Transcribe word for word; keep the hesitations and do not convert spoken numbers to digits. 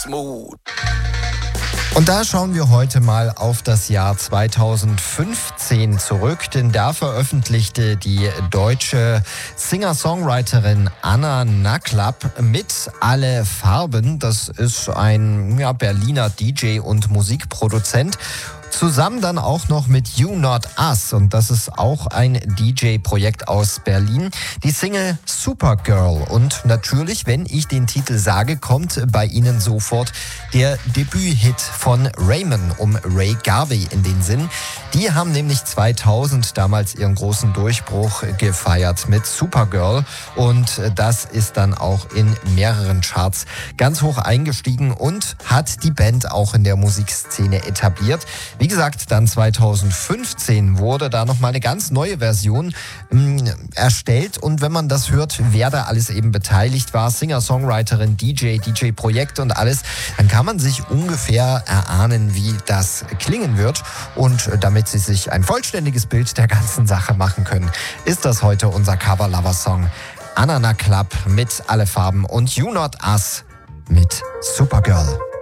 Smooth. Und da schauen wir heute mal auf das Jahr zweitausendfünfzehn zurück, denn da veröffentlichte die deutsche Singer-Songwriterin Anna Naklap mit Alle Farben. Das ist ein ja, Berliner D J und Musikproduzent. Zusammen dann auch noch mit You Not Us, und das ist auch ein D J-Projekt aus Berlin. Die Single Supergirl, und natürlich, wenn ich den Titel sage, kommt bei Ihnen sofort der Debüt-Hit von Raymond um Ray Garvey in den Sinn. Die haben nämlich zweitausend damals ihren großen Durchbruch gefeiert mit Supergirl, und das ist dann auch in mehreren Charts ganz hoch eingestiegen und hat die Band auch in der Musikszene etabliert. Wie gesagt, dann zweitausendfünfzehn wurde da nochmal eine ganz neue Version ähm, erstellt, und wenn man das hört, wer da alles eben beteiligt war, Singer, Songwriterin, D J, D J-Projekt und alles, dann kann man sich ungefähr erahnen, wie das klingen wird, und damit Sie sich ein vollständiges Bild der ganzen Sache machen können, ist das heute unser Cover-Lover-Song Anna Naklap mit Alle Farben und You Not Us mit Supergirl.